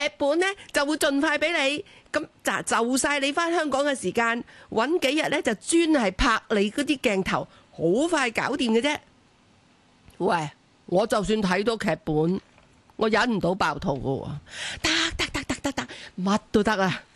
本呢就會盡快俾你，咁就晒你翻香港嘅時間，揾幾日呢就專係拍你嗰啲鏡頭，好快搞掂嘅啫。喂，我就算睇到劇本，我忍唔到爆肚噶喎，得，乜都得啊！